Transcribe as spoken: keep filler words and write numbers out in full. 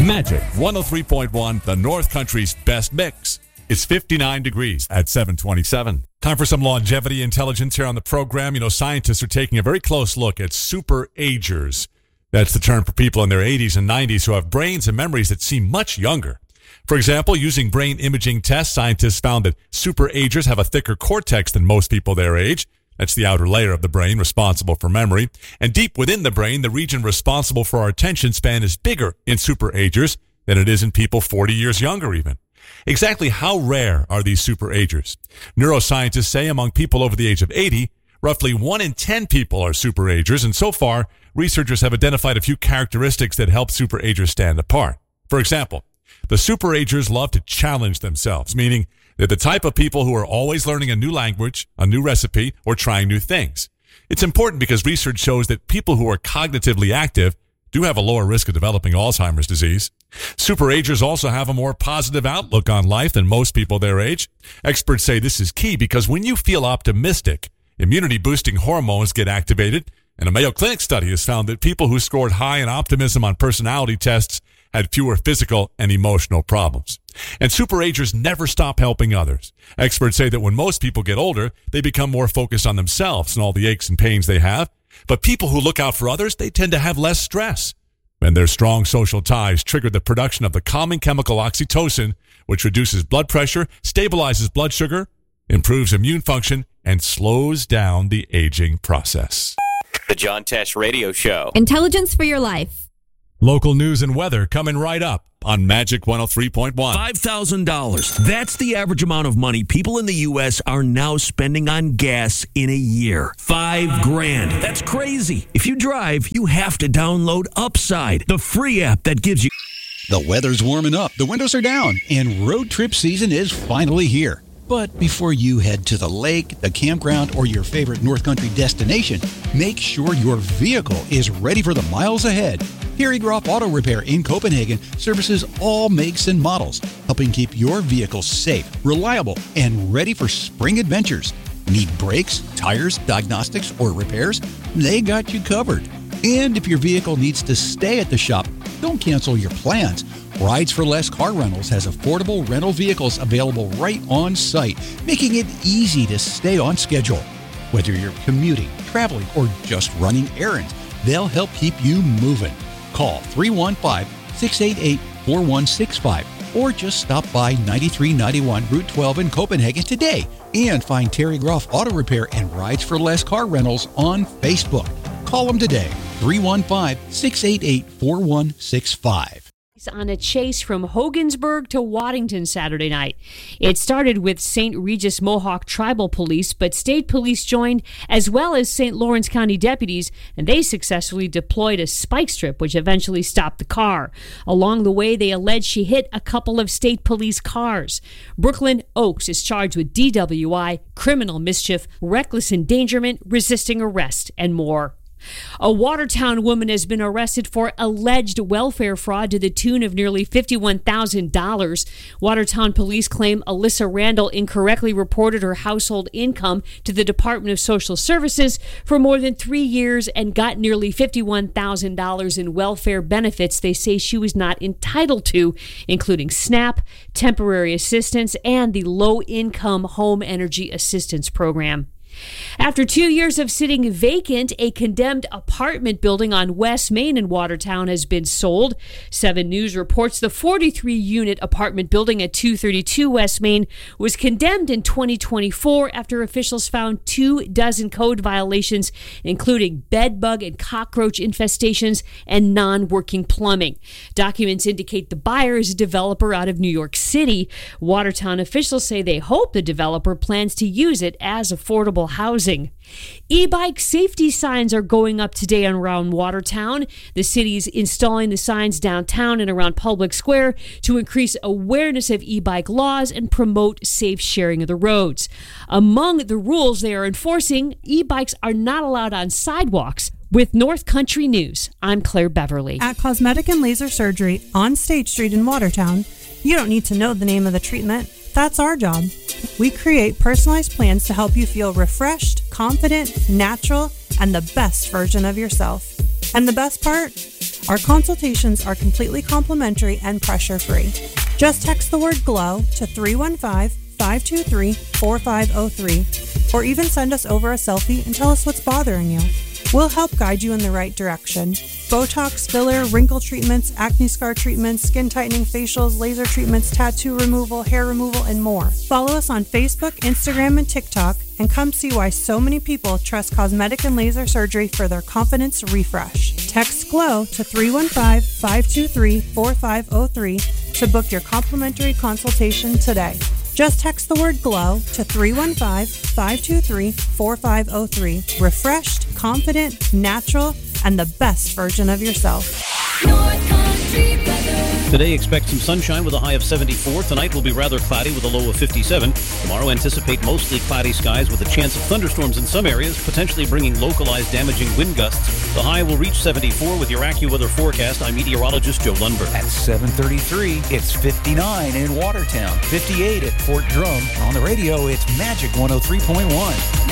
Magic one oh three point one, the North Country's best mix. It's fifty-nine degrees at seven twenty-seven. Time for some longevity intelligence here on the program. You know, scientists are taking a very close look at super agers. That's the term for people in their eighties and nineties who have brains and memories that seem much younger. For example, using brain imaging tests, scientists found that super agers have a thicker cortex than most people their age. That's the outer layer of the brain responsible for memory. And deep within the brain, the region responsible for our attention span is bigger in super agers than it is in people forty years younger even. Exactly how rare are these super agers? Neuroscientists say among people over the age of eighty, roughly one in ten people are super agers, and so far, researchers have identified a few characteristics that help super agers stand apart. For example, the super agers love to challenge themselves, meaning they're the type of people who are always learning a new language, a new recipe, or trying new things. It's important because research shows that people who are cognitively active do have a lower risk of developing Alzheimer's disease. Super agers also have a more positive outlook on life than most people their age. Experts say this is key because when you feel optimistic, immunity-boosting hormones get activated, and a Mayo Clinic study has found that people who scored high in optimism on personality tests had fewer physical and emotional problems. And super agers never stop helping others. Experts say that when most people get older, they become more focused on themselves and all the aches and pains they have. But people who look out for others, they tend to have less stress. And their strong social ties trigger the production of the calming chemical oxytocin, which reduces blood pressure, stabilizes blood sugar, improves immune function, and slows down the aging process. The John Tesh Radio Show. Intelligence for your life. Local news and weather coming right up on Magic one oh three point one. five thousand dollars. That's the average amount of money people in the U S are now spending on gas in a year. Five grand. That's crazy. If you drive, you have to download Upside, the free app that gives you... The weather's warming up, the windows are down, and road trip season is finally here. But before you head to the lake, the campground, or your favorite North Country destination, make sure your vehicle is ready for the miles ahead. Terry Groff Auto Repair in Copenhagen services all makes and models, helping keep your vehicle safe, reliable, and ready for spring adventures. Need brakes, tires, diagnostics, or repairs? They got you covered. And if your vehicle needs to stay at the shop, don't cancel your plans. Rides for Less Car Rentals has affordable rental vehicles available right on site, making it easy to stay on schedule. Whether you're commuting, traveling, or just running errands, they'll help keep you moving. Call three one five, six eight eight, four one six five or just stop by ninety-three ninety-one Route twelve in Copenhagen today and find Terry Groff Auto Repair and Rides for Less Car Rentals on Facebook. Call them today, three one five, six eight eight, four one six five. On a chase from Hogansburg to Waddington Saturday night. It started with Saint Regis Mohawk Tribal Police, but state police joined as well as Saint Lawrence County deputies, and they successfully deployed a spike strip, which eventually stopped the car. Along the way, they allege she hit a couple of state police cars. Brooklyn Oaks is charged with D W I, criminal mischief, reckless endangerment, resisting arrest, and more. A Watertown woman has been arrested for alleged welfare fraud to the tune of nearly fifty-one thousand dollars. Watertown police claim Alyssa Randall incorrectly reported her household income to the Department of Social Services for more than three years and got nearly fifty-one thousand dollars in welfare benefits they say she was not entitled to, including SNAP, temporary assistance, and the Low-Income Home Energy Assistance Program. After two years of sitting vacant, a condemned apartment building on West Main in Watertown has been sold. Seven News reports the forty-three unit apartment building at two thirty-two West Main was condemned in twenty twenty-four after officials found two dozen code violations, including bed bug and cockroach infestations and non-working plumbing. Documents indicate the buyer is a developer out of New York City. Watertown officials say they hope the developer plans to use it as affordable housing. E-bike safety signs are going up today around Watertown. The city's installing the signs downtown and around Public Square to increase awareness of e-bike laws and promote safe sharing of the roads. Among the rules they are enforcing, e-bikes are not allowed on sidewalks. With North Country News, I'm Claire Beverly. At Cosmetic and Laser Surgery on State Street in Watertown, you don't need to know the name of the treatment. That's our job. We create personalized plans to help you feel refreshed, confident, natural, and the best version of yourself. And the best part? Our consultations are completely complimentary and pressure-free. Just text the word GLOW to three one five, five two three, four five zero three or even send us over a selfie and tell us what's bothering you. We'll help guide you in the right direction. Botox, filler, wrinkle treatments, acne scar treatments, skin tightening facials, laser treatments, tattoo removal, hair removal, and more. Follow us on Facebook, Instagram, and TikTok, and come see why so many people trust cosmetic and laser surgery for their confidence refresh. Text GLOW to three one five, five two three, four five zero three to book your complimentary consultation today. Just text the word GLOW to three one five, five two three, four five zero three. Refreshed, confident, natural, and the best version of yourself. North Country weather. Today, expect some sunshine with a high of seventy-four. Tonight will be rather cloudy with a low of fifty-seven. Tomorrow, anticipate mostly cloudy skies with a chance of thunderstorms in some areas, potentially bringing localized damaging wind gusts. The high will reach seventy-four with your AccuWeather forecast. I'm meteorologist Joe Lundberg. At seven thirty-three, it's fifty-nine in Watertown, fifty-eight at Fort Drum. On the radio, it's Magic one oh three point one.